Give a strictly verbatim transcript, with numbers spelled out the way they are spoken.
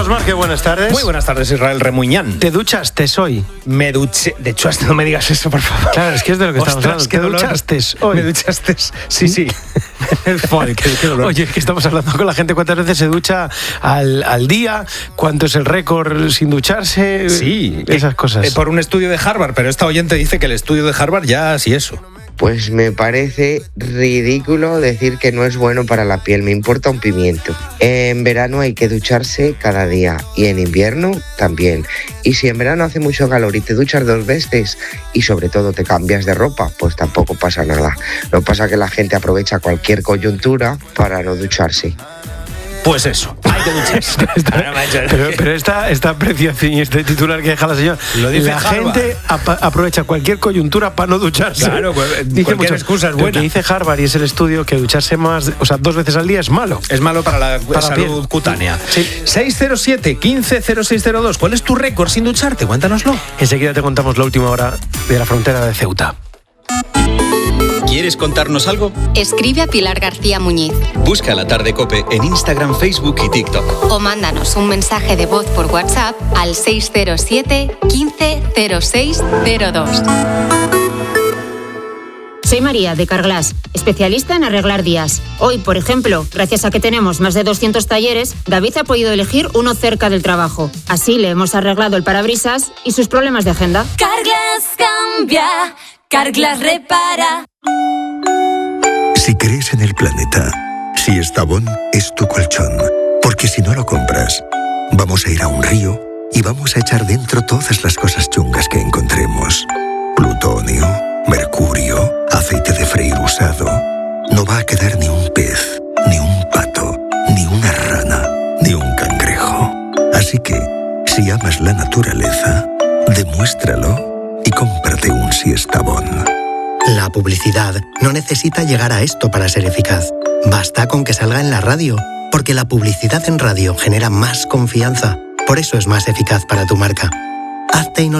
Carlos Márquez, buenas tardes. Muy buenas tardes, Israel Remuñán. ¿Te duchaste hoy? Me duché. De hecho, no me digas eso, por favor. Claro, es que es de lo que Ostras, estamos hablando. qué ¿Te dolor. duchaste hoy? Me duchaste. Sí, sí. Joder, qué, qué dolor. Oye, es que estamos hablando con la gente cuántas veces se ducha al, al día, cuánto es el récord sin ducharse. Sí, esas cosas. Eh, por un estudio de Harvard, pero esta oyente dice que el estudio de Harvard ya sí eso. Pues me parece ridículo decir que no es bueno para la piel, me importa un pimiento. En verano hay que ducharse cada día y en invierno también. Y si en verano hace mucho calor y te duchas dos veces y sobre todo te cambias de ropa, pues tampoco pasa nada. Lo que pasa es que la gente aprovecha cualquier coyuntura para no ducharse. Pues eso, hay que ducharse. pero pero esta, esta apreciación y este titular que deja la señora, Lo dice la Harvard. gente ap- aprovecha cualquier coyuntura para no ducharse. Claro, pues, Dice cualquier mucho. excusa es Lo buena. que dice Harvard y es el estudio que ducharse más, o sea, dos veces al día es malo. Es malo para la Para la salud piel. cutánea. Sí. seis cero siete, quince cero seis cero dos. ¿Cuál es tu récord sin ducharte? Cuéntanoslo. Enseguida te contamos la última hora de la frontera de Ceuta. ¿Quieres contarnos algo? Escribe a Pilar García Muñiz Busca La Tarde COPE en Instagram, Facebook y TikTok. o mándanos un mensaje de voz por WhatsApp al seis cero siete, quince cero seis cero dos. Soy María, de Carglass, especialista en arreglar días. Hoy, por ejemplo, gracias a que tenemos más de doscientos talleres, David ha podido elegir uno cerca del trabajo. Así le hemos arreglado el parabrisas y sus problemas de agenda. Carglass cambia, Carglass repara. Si crees en el planeta, si Estabón es tu colchón, porque si no lo compras, vamos a ir a un río y vamos a echar dentro todas las cosas chungas que encontremos. Plutonio, mercurio, aceite de freír usado. No va a quedar ni un pez, ni un pato, ni una rana, ni un cangrejo. Así que, si amas la naturaleza, demuéstralo y cómprate un Siestabón. La publicidad no necesita llegar a esto para ser eficaz. Basta con que salga en la radio, porque la publicidad en radio genera más confianza. Por eso es más eficaz para tu marca. Hazte